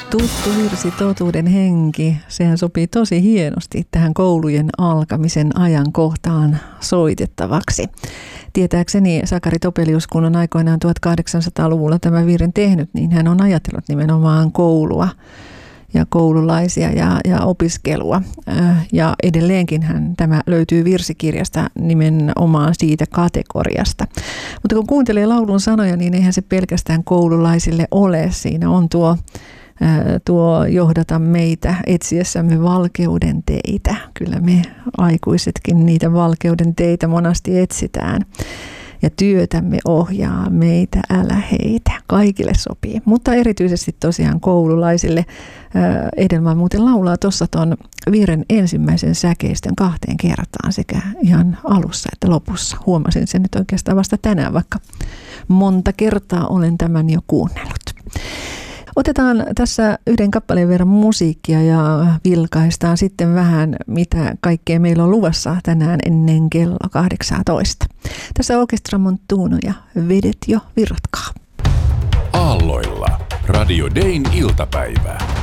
Tuttu virsi, totuuden henki, sehän sopii tosi hienosti tähän koulujen alkamisen ajankohtaan soitettavaksi. Tietääkseni Sakari Topelius, kun on aikoinaan 1800-luvulla tämä virren tehnyt, niin hän on ajatellut nimenomaan koulua ja koululaisia ja opiskelua. Ja edelleenkin tämä löytyy virsikirjasta nimenomaan siitä kategoriasta. Mutta kun kuuntelee laulun sanoja, niin eihän se pelkästään koululaisille ole. Siinä on tuo johdata meitä etsiessämme valkeuden teitä. Kyllä me aikuisetkin niitä valkeuden teitä monasti etsitään. Ja työtämme ohjaa meitä, älä heitä. Kaikille sopii, mutta erityisesti tosiaan koululaisille. Edelman muuten laulaa tuossa ton virren ensimmäisen säkeistön 2 kertaan sekä ihan alussa että lopussa. Huomasin sen nyt oikeastaan vasta tänään, vaikka monta kertaa olen tämän jo kuunnellut. Otetaan tässä yhden kappaleen verran musiikkia ja vilkaistaan sitten vähän, mitä kaikkea meillä on luvassa tänään ennen kello 18. Tässä Orkestra Montuno ja Vedet jo virratkaa. Aalloilla Radio Dayn iltapäivä.